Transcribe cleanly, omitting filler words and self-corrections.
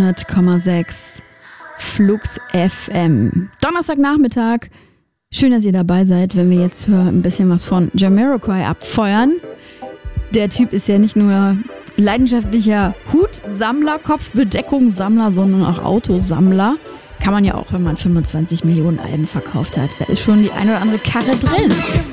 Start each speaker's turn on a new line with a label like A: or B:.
A: 100,6 Flux FM. Donnerstagnachmittag. Schön, dass ihr dabei seid, wenn wir jetzt ein bisschen was von Jamiroquai abfeuern. Der Typ ist ja nicht nur leidenschaftlicher Hutsammler, Kopfbedeckungssammler, sondern auch Autosammler. Kann man ja auch, wenn man 25 Millionen Alben verkauft hat. Da ist schon die eine oder andere Karre drin.